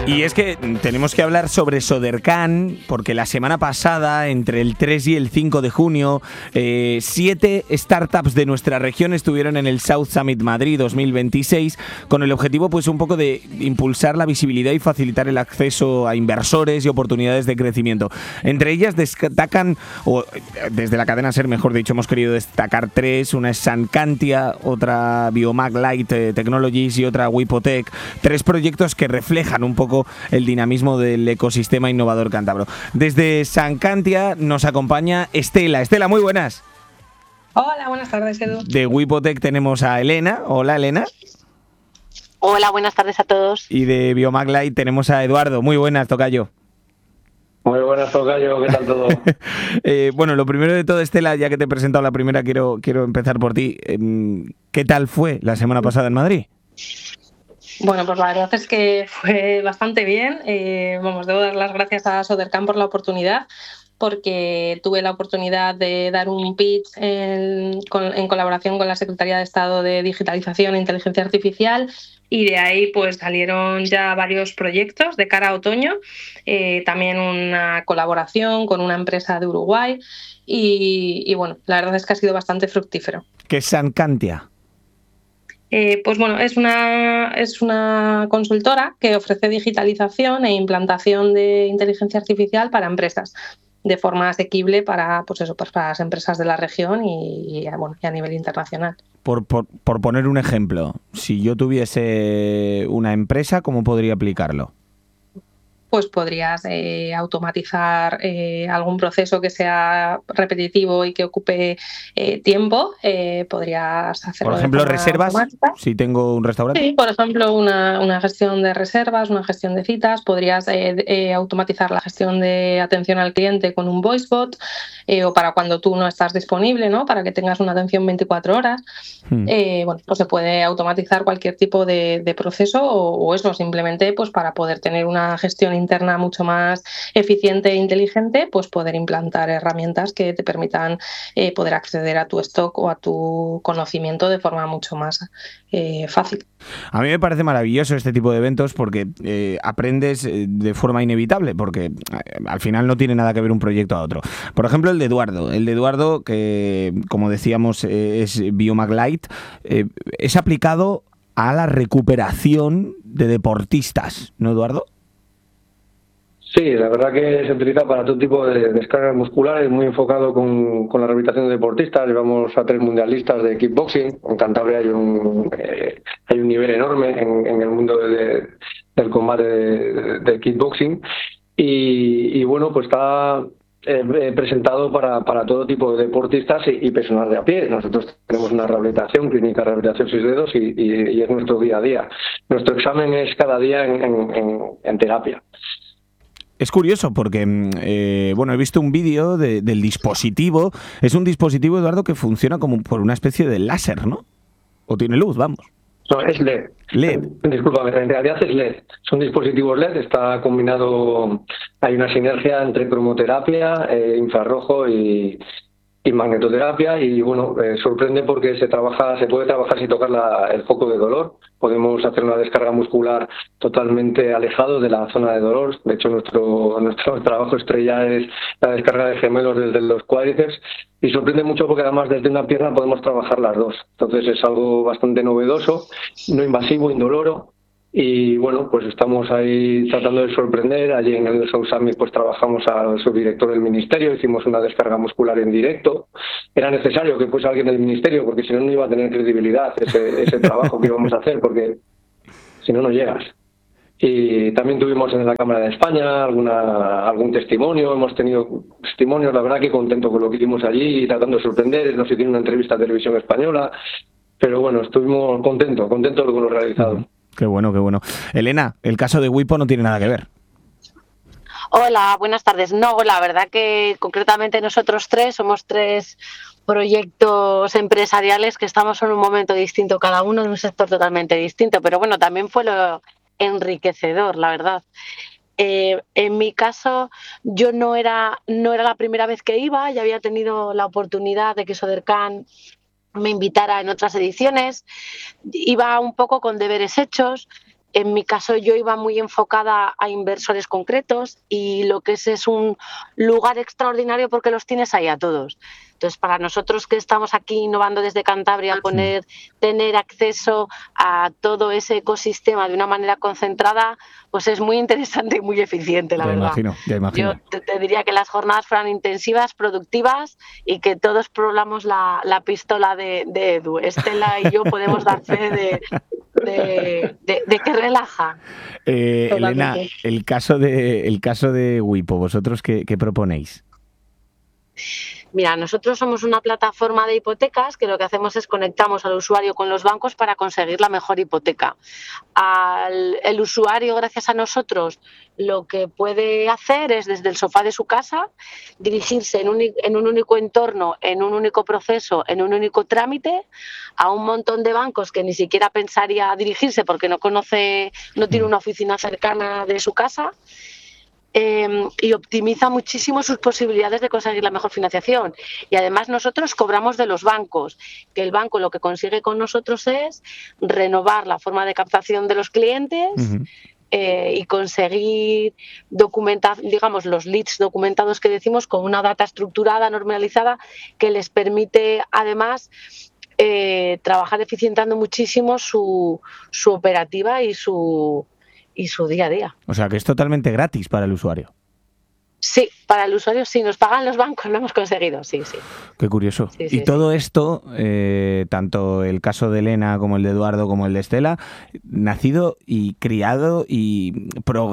Y es que tenemos que hablar sobre Sodercan, porque la semana pasada, entre el 3 y el 5 de junio, 7 startups de nuestra región estuvieron en el South Summit Madrid 2026, con el objetivo pues un poco de impulsar la visibilidad y facilitar el acceso a inversores y oportunidades de crecimiento. Entre ellas destacan, o desde la cadena SER, mejor dicho, hemos querido destacar 3. Una es Sancantia, otra Biomag Light Technologies y otra Wipotec. 3 proyectos que reflejan un poco el dinamismo del ecosistema innovador cántabro. Desde Sancantia nos acompaña Estela. Estela, muy buenas. Hola, buenas tardes, Edu. De Wipotec tenemos a Elena. Hola, Elena. Hola, buenas tardes a todos. Y de Biomag Light tenemos a Eduardo. Muy buenas, tocayo. Muy buenas, tocayo, ¿qué tal todo? Bueno, lo primero de todo, Estela, ya que te he presentado la primera, quiero empezar por ti. ¿Qué tal fue la semana pasada en Madrid? Bueno, pues la verdad es que fue bastante bien. Debo dar las gracias a Sodercan por la oportunidad, porque tuve la oportunidad de dar un pitch en colaboración con la Secretaría de Estado de Digitalización e Inteligencia Artificial, y de ahí pues salieron ya varios proyectos de cara a otoño, también una colaboración con una empresa de Uruguay y bueno, la verdad es que ha sido bastante fructífero. ¿Qué es Sancantia? Pues bueno, es una consultora que ofrece digitalización e implantación de inteligencia artificial para empresas de forma asequible para las empresas de la región y a nivel internacional. Por poner un ejemplo, si yo tuviese una empresa, ¿cómo podría aplicarlo? Pues podrías automatizar algún proceso que sea repetitivo y que ocupe tiempo. Podrías hacerlo. Por ejemplo, reservas, automática. Si tengo un restaurante. Sí, por ejemplo, una gestión de reservas, una gestión de citas. Podrías automatizar la gestión de atención al cliente con un voice bot, o para cuando tú no estás disponible, ¿no? Para que tengas una atención 24 horas. Pues se puede automatizar cualquier tipo de proceso o eso, simplemente pues para poder tener una gestión interna mucho más eficiente e inteligente, pues poder implantar herramientas que te permitan poder acceder a tu stock o a tu conocimiento de forma mucho más fácil. A mí me parece maravilloso este tipo de eventos porque aprendes de forma inevitable, porque al final no tiene nada que ver un proyecto a otro. Por ejemplo, el de Eduardo, que como decíamos es Biomag Light, es aplicado a la recuperación de deportistas, ¿no, Eduardo? Sí, la verdad que se utiliza para todo tipo de descargas musculares, muy enfocado con la rehabilitación de deportistas. Llevamos a 3 mundialistas de kickboxing. En Cantabria hay un nivel enorme en el mundo del combate de kickboxing. Y bueno, pues está presentado para todo tipo de deportistas y personal de a pie. Nosotros tenemos una rehabilitación, clínica de rehabilitación 6 dedos, y es nuestro día a día. Nuestro examen es cada día en terapia. Es curioso porque, he visto un vídeo del dispositivo. Es un dispositivo, Eduardo, que funciona como por una especie de láser, ¿no? O tiene luz, vamos. No, es LED. LED. Discúlpame, en realidad es LED. Son dispositivos LED, está combinado, hay una sinergia entre cromoterapia, infrarrojo y magnetoterapia, y bueno, sorprende porque se puede trabajar sin tocar el foco de dolor. Podemos hacer una descarga muscular totalmente alejado de la zona de dolor. De hecho, nuestro trabajo estrella es la descarga de gemelos desde los cuádriceps, y sorprende mucho porque además desde una pierna podemos trabajar las dos. Entonces es algo bastante novedoso, no invasivo, indoloro. Y bueno, pues estamos ahí tratando de sorprender. Allí en el South Summit pues trabajamos al subdirector del ministerio, hicimos una descarga muscular en directo. Era necesario que fuese alguien del ministerio, porque si no, no iba a tener credibilidad ese trabajo que íbamos a hacer, porque si no, no llegas. Y también tuvimos en la Cámara de España algún testimonio, hemos tenido testimonios, la verdad que contento con lo que hicimos allí, tratando de sorprender. Nos hicieron una entrevista a Televisión Española, pero bueno, estuvimos contentos con lo realizado. Qué bueno, qué bueno. Elena, el caso de Wipo no tiene nada que ver. Hola, buenas tardes. No, la verdad que concretamente nosotros 3 somos 3 proyectos empresariales que estamos en un momento distinto, cada uno en un sector totalmente distinto, pero bueno, también fue lo enriquecedor, la verdad. En mi caso, yo no era la primera vez que iba, ya había tenido la oportunidad de que Sodercan me invitara en otras ediciones. Iba un poco con deberes hechos. En mi caso yo iba muy enfocada a inversores concretos y lo que es un lugar extraordinario porque los tienes ahí a todos. Entonces, para nosotros que estamos aquí innovando desde Cantabria, tener acceso a todo ese ecosistema de una manera concentrada, pues es muy interesante y muy eficiente, la verdad. Ya imagino. Yo te diría que las jornadas fueran intensivas, productivas y que todos probamos la pistola de Edu. Estela y yo podemos dar fe de que relaja. Elena, el caso de Wipo, ¿vosotros qué proponéis? Mira, nosotros somos una plataforma de hipotecas que lo que hacemos es conectamos al usuario con los bancos para conseguir la mejor hipoteca. El usuario, gracias a nosotros, lo que puede hacer es desde el sofá de su casa dirigirse en un único entorno, en un único proceso, en un único trámite a un montón de bancos que ni siquiera pensaría dirigirse porque no tiene una oficina cercana de su casa. Y optimiza muchísimo sus posibilidades de conseguir la mejor financiación. Y además nosotros cobramos de los bancos, que el banco lo que consigue con nosotros es renovar la forma de captación de los clientes y conseguir digamos, los leads documentados que decimos con una data estructurada, normalizada, que les permite además trabajar eficientando muchísimo su operativa y su día a día. O sea, que es totalmente gratis para el usuario. Sí, para el usuario sí, nos pagan los bancos, lo hemos conseguido, sí. Qué curioso. Sí, y todo esto, tanto el caso de Elena como el de Eduardo como el de Estela, nacido y criado y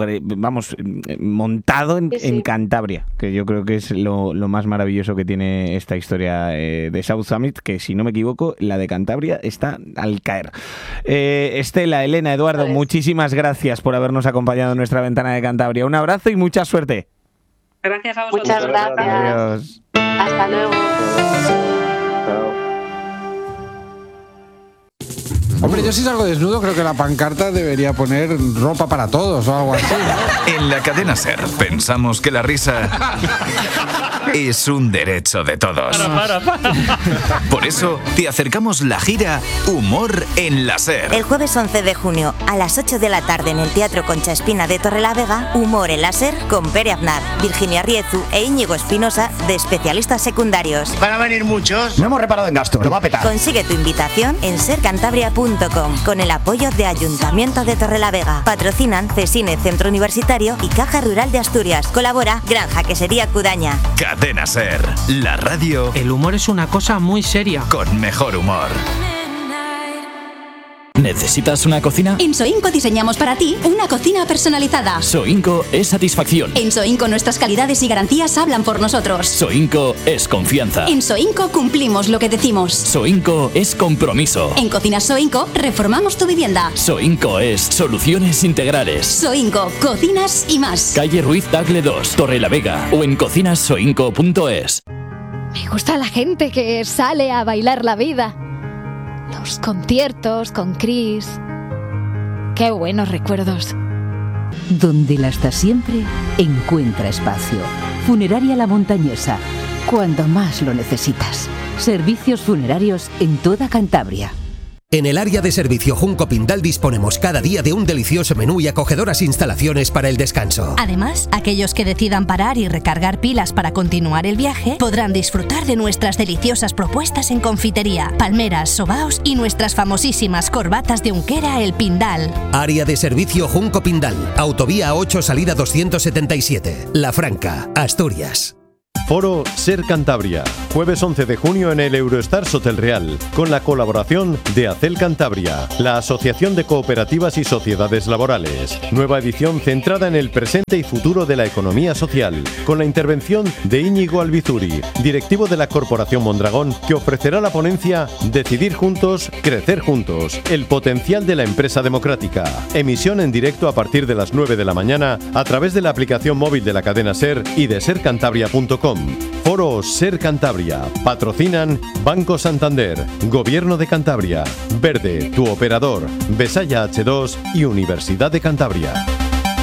montado en Cantabria, que yo creo que es lo más maravilloso que tiene esta historia de South Summit, que si no me equivoco, la de Cantabria está al caer. Estela, Elena, Eduardo, muchísimas gracias por habernos acompañado en nuestra ventana de Cantabria. Un abrazo y mucha suerte. Gracias a vosotros. Muchas gracias. Adiós. Hasta luego. Hombre, yo si salgo desnudo creo que la pancarta debería poner ropa para todos o algo así, ¿no? En la cadena SER pensamos que la risa es un derecho de todos. Para. Por eso te acercamos la gira Humor en la SER. El jueves 11 de junio a las 8 de la tarde en el Teatro Concha Espina de Torrelavega, Humor en la SER con Pere Aznar, Virginia Riezu e Íñigo Espinosa de especialistas secundarios. Van a venir muchos. No hemos reparado en gasto, lo va a petar. Consigue tu invitación en sercantabria.com con el apoyo de Ayuntamiento de Torrelavega. Patrocinan Cesine Centro Universitario y Caja Rural de Asturias. Colabora Granja Quesería Cudaña. Cadena SER, la radio. El humor es una cosa muy seria. Con mejor humor. ¿Necesitas una cocina? En Soinco diseñamos para ti una cocina personalizada. Soinco es satisfacción. En Soinco nuestras calidades y garantías hablan por nosotros. Soinco es confianza. En Soinco cumplimos lo que decimos. Soinco es compromiso. En Cocinas Soinco reformamos tu vivienda. Soinco es soluciones integrales. Soinco, cocinas y más. Calle Ruiz Tagle 2, Torrelavega o en cocinassoinco.es. Me gusta la gente que sale a bailar la vida. Los conciertos con Chris. Qué buenos recuerdos. Donde la hasta siempre encuentra espacio. Funeraria La Montañesa. Cuando más lo necesitas. Servicios funerarios en toda Cantabria. En el área de servicio Junco Pindal disponemos cada día de un delicioso menú y acogedoras instalaciones para el descanso. Además, aquellos que decidan parar y recargar pilas para continuar el viaje podrán disfrutar de nuestras deliciosas propuestas en confitería, palmeras, sobaos y nuestras famosísimas corbatas de Unquera El Pindal. Área de servicio Junco Pindal, Autovía 8 Salida 277, La Franca, Asturias. Foro Ser Cantabria, jueves 11 de junio en el Eurostars Hotel Real, con la colaboración de ACEL Cantabria, la Asociación de Cooperativas y Sociedades Laborales. Nueva edición centrada en el presente y futuro de la economía social, con la intervención de Íñigo Albizuri, directivo de la Corporación Mondragón, que ofrecerá la ponencia Decidir juntos, crecer juntos, el potencial de la empresa democrática. Emisión en directo a partir de las 9 de la mañana a través de la aplicación móvil de la cadena SER y de sercantabria.com. Foro Ser Cantabria. Patrocinan Banco Santander, Gobierno de Cantabria, Verde, tu operador, Besaya H2 y Universidad de Cantabria.